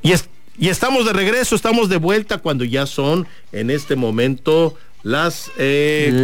Y estamos de regreso, estamos de vuelta cuando ya son en este momento las 6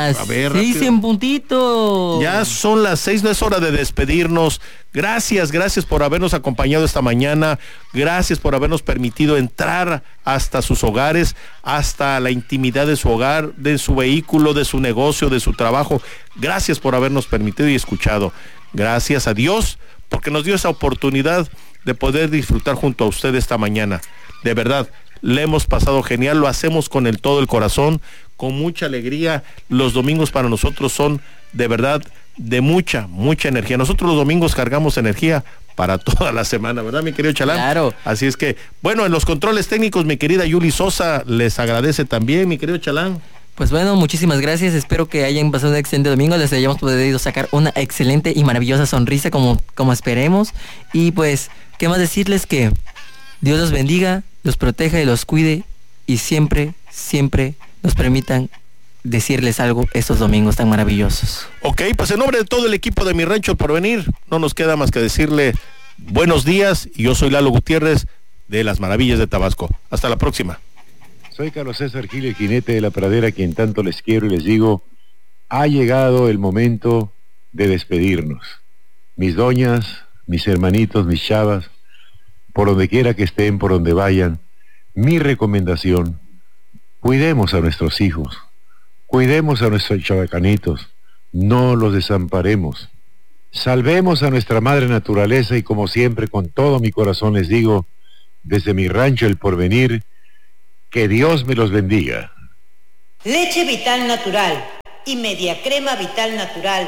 en puntito. Ya son las 6, no es hora de despedirnos. Gracias por habernos acompañado esta mañana. Gracias por habernos permitido entrar hasta sus hogares, hasta la intimidad de su hogar, de su vehículo, de su negocio, de su trabajo. Gracias por habernos permitido y escuchado. Gracias a Dios porque nos dio esa oportunidad de poder disfrutar junto a usted esta mañana. De verdad, le hemos pasado genial, lo hacemos con todo el corazón, con mucha alegría. Los domingos para nosotros son de verdad de mucha energía. Nosotros los domingos cargamos energía para toda la semana, ¿verdad, mi querido Chalán? Claro. Así es que, bueno, en los controles técnicos, mi querida Yuli Sosa les agradece también, mi querido Chalán. Pues bueno, muchísimas gracias. Espero que hayan pasado un excelente domingo. Les hayamos podido sacar una excelente y maravillosa sonrisa como esperemos. Y pues, ¿qué más decirles? Que Dios los bendiga, los proteja y los cuide. Y siempre nos permitan decirles algo estos domingos tan maravillosos. Ok, pues en nombre de todo el equipo de Mi Rancho Porvenir, no nos queda más que decirle buenos días. Y yo soy Lalo Gutiérrez de Las Maravillas de Tabasco. Hasta la próxima. Soy Carlos César Gil, el jinete de la pradera, a quien tanto les quiero y les digo, ha llegado el momento de despedirnos. Mis doñas, mis hermanitos, mis chavas, por donde quiera que estén, por donde vayan, mi recomendación, cuidemos a nuestros hijos, cuidemos a nuestros chabacanitos, no los desamparemos, salvemos a nuestra madre naturaleza y como siempre, con todo mi corazón les digo, desde mi rancho El Porvenir, que Dios me los bendiga. Leche Vital Natural y Media Crema Vital Natural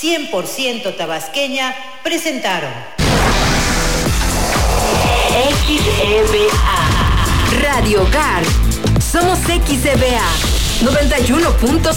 100% tabasqueña presentaron XEBA Radio Hogar. Somos XEBA 91.5.